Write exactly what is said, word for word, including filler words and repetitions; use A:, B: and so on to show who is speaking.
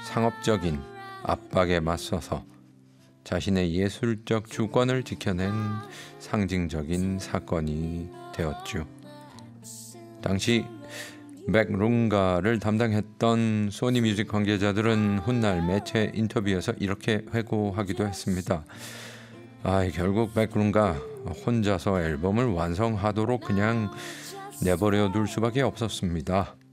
A: 상업적인 압박에 맞서서 자신의 예술적 주권을 지켜낸 상징적인 사건이 되었죠. 당시 맥룬가를 담당했던 소니 뮤직 관계자들은 훗날 매체 인터뷰에서 이렇게 회고하기도 했습니다. 아, 결국 맥룬가 혼자서 앨범을 완성하도록 그냥 내버려 둘 수밖에 없었습니다.